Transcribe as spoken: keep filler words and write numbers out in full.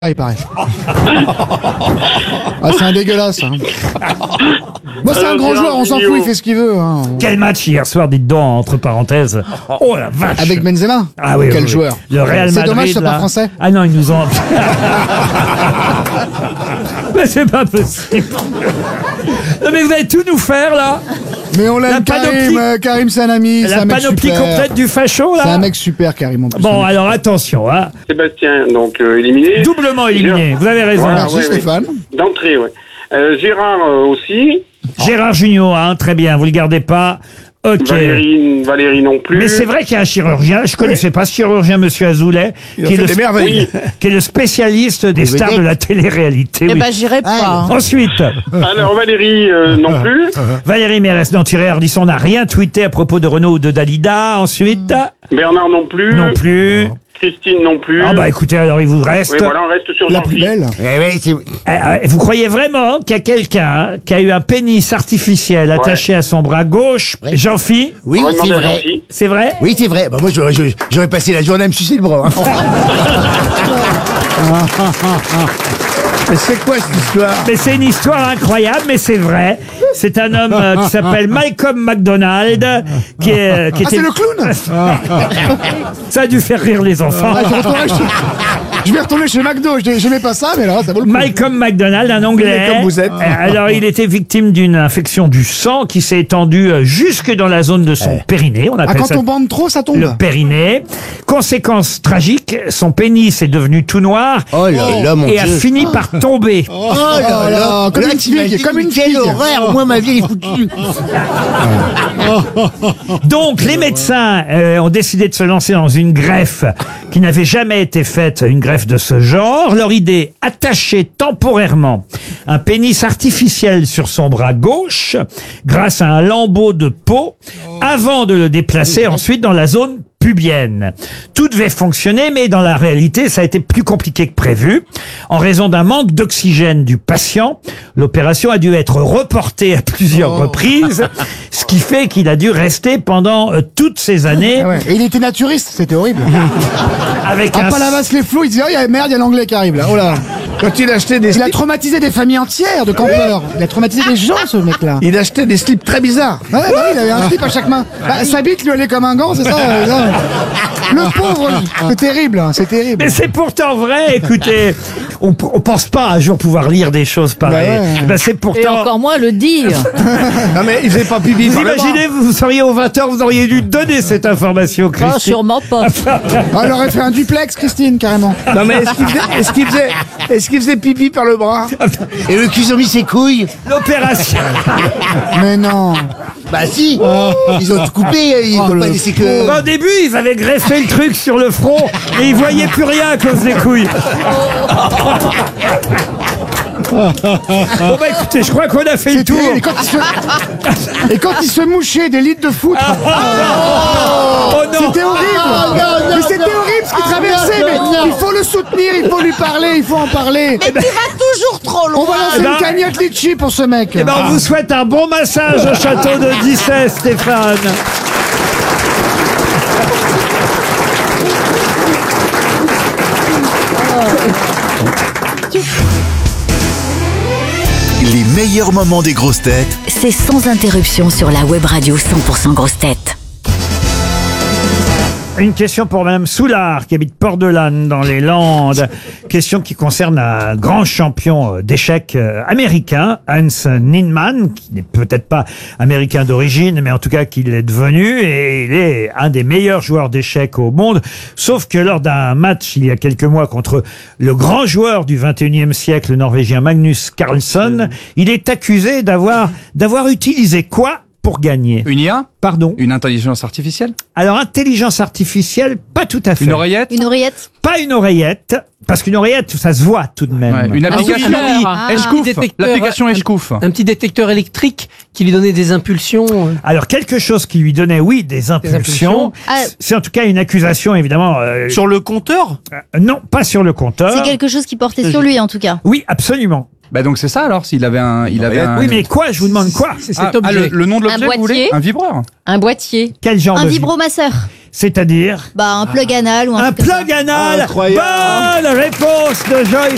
Ah, il paraît. Ah, c'est un dégueulasse. Hein. Moi, c'est un grand joueur, on s'en fout, il fait ce qu'il veut. Hein. Quel match hier soir, dites donc, entre parenthèses. Oh la vache. Avec Benzema. Ah oui, Quel oui, joueur. Le Real Madrid. C'est dommage, c'est là. pas français. Ah non, ils nous ont. Mais c'est pas possible. Non, mais vous allez tout nous faire là. Mais on La l'aime, panoplie- Karim. euh, Karim, c'est un ami. C'est La un mec panoplie super. complète du facho là. C'est un mec super, Karim. En plus, Bon, un mec. alors attention, hein. Sébastien, donc euh, éliminé. Doublement éliminé. Vous avez raison. Voilà. Merci, ouais, ouais. Stéphane. D'entrée, ouais. Euh, Gérard euh, aussi. Gérard Jugnot, hein, très bien. Vous le gardez pas. Ok. Valérie, Valérie non plus. Mais c'est vrai qu'il y a un chirurgien, je connaissais pas ce chirurgien, monsieur Azoulay, Il a qui est, fait le, des merveilles. qui est le spécialiste des stars de la télé-réalité. Eh oui. ben, j'irai pas. hein. Ensuite, Alors Valérie euh, non plus. Valérie Mérès d'Antiré Ardisson n'a rien tweeté à propos de Renaud ou de Dalida. Ensuite, Bernard non plus. non plus. Christine non plus. Ah bah écoutez, alors il vous reste. Oui, voilà, on reste sur La plus Jean-Philippe. belle. Euh, euh, vous croyez vraiment qu'il y a quelqu'un qui a eu un pénis artificiel attaché à son bras gauche, Jean-Phi? Oui, On va c'est demander à vrai. Jean-Philippe. C'est vrai? Oui, c'est vrai. Bah, moi, j'aurais, j'aurais- j'aurais passé la journée à me sucer le bras. hein. Mais c'est quoi cette histoire? Mais c'est une histoire incroyable, mais c'est vrai. C'est un homme euh, qui s'appelle Malcolm McDonald, qui est, qui Ah, c'est le clown. Ça a dû faire rire les enfants. Ah, je, retournerai chez... je vais retourner chez McDo. Je- J'aimais pas ça, mais là, ça vaut le coup. Malcolm McDonald, un Anglais. Comme vous êtes. Euh, Alors, il était victime d'une infection du sang qui s'est étendue euh, jusque dans la zone de son périnée. On Ah, appelle quand ça on bande trop, ça tombe. le périnée. Conséquence tragique, son pénis est devenu tout noir Oh là là, mon et a Dieu. fini par tomber. Oh là là, comme là, une figue, t'imagines comme une quelle figue. horreur. Moi, ma vie, elle est foutue. Donc, les médecins euh, ont décidé de se lancer dans une greffe qui n'avait jamais été faite, une greffe de ce genre. Leur idée, attacher temporairement un pénis artificiel sur son bras gauche grâce à un lambeau de peau avant de le déplacer ensuite dans la zone pubienne. Tout devait fonctionner, mais dans la réalité, ça a été plus compliqué que prévu. En raison d'un manque d'oxygène du patient, l'opération a dû être reportée à plusieurs reprises, ce qui fait qu'il a dû rester pendant euh, toutes ces années Ah ouais. Et il était naturiste, c'était horrible. avec À un... Palavas les flots, il disait, oh, il y a merde, il y a l'anglais qui arrive là. Oh là. Quand il achetait des Il a slips, traumatisé des familles entières de campeurs. Il a traumatisé des gens, ce mec-là. il achetait des slips très bizarres. Ouais, bah oui, il avait un slip à chaque main. Bah, sa bite lui allait comme un gant, c'est ça, euh, ça. Le pauvre, c'est terrible, hein, c'est terrible. Mais c'est pourtant vrai, écoutez, on, on pense pas un jour pouvoir lire des choses pareilles. Bah ouais. Ben, c'est Et pourtant... encore moins le dire. Non mais il faisait pas pipi Vous par le bras. imaginez, vous seriez au vingt heures, vous auriez dû donner cette information, Oh, Christine. sûrement pas. Ah, elle aurait fait un duplex, Christine, carrément. Non mais est-ce qu'il faisait, est-ce qu'il faisait, est-ce qu'il faisait pipi par le bras? Et le cul, ils ont mis ses couilles. L'opération... Mais non. Bah si. Ils ont tout coupé. Ils ont pas laissé que... Au début, ils avaient greffé le truc sur le front et ils voyaient plus rien à cause des couilles. Bon bah écoutez, je crois qu'on a fait le C'est tour. terrible. Et quand, il se... Et quand il se mouchait des litres de foutre. Oh non. C'était horrible. Mais c'était horrible ce qu'il traversait. Mais il faut le soutenir, il faut lui parler, il faut en parler. Mais tu vas toujours trop On va loin. lancer Eh ben- une cagnotte litchi pour ce mec. Eh ben, on vous souhaite un bon massage au château de Dissay, Stéphane. Les meilleurs moments des grosses têtes C'est sans interruption sur la web radio cent pour cent grosses têtes. Une question pour Madame Soulard, qui habite Port-de-Lanne, dans les Landes. Question qui concerne un grand champion euh, d'échecs euh, américain, Hans Niemann, qui n'est peut-être pas américain d'origine, mais en tout cas qu'il est devenu, et il est un des meilleurs joueurs d'échecs au monde. Sauf que lors d'un match, il y a quelques mois, contre le grand joueur du vingt et unième siècle, le Norvégien Magnus Carlsen, il est accusé d'avoir, d'avoir utilisé quoi pour gagner? Une I A? Pardon. Une intelligence artificielle? Alors, intelligence artificielle, pas tout à fait. Une oreillette? Une oreillette. Pas une oreillette, parce qu'une oreillette, ça se voit tout de même. Ouais, une application? Ah. Eshkouf. Détecteur. L'application Eshkouf. Un petit détecteur électrique qui lui donnait des impulsions. Alors, quelque chose qui lui donnait, oui, des impulsions. impulsions. Ah. C'est en tout cas une accusation, évidemment. euh, Sur le compteur? euh, non, pas sur le compteur. C'est quelque chose qui portait sur lui, en tout cas. Oui, absolument. Bah donc c'est ça alors, s'il avait un... Il avait un... Oui, mais quoi? Je vous demande quoi? C'est Ah, cet objet. ah, le, le nom de l'objet, Un vous voulez? boîtier. Un vibreur? Un boîtier. Quel genre Un de... vibromasseur. C'est-à-dire? Bah, un plug anal ou un, Un truc comme ça. plug anal. Incroyable. Bonne réponse de Joyce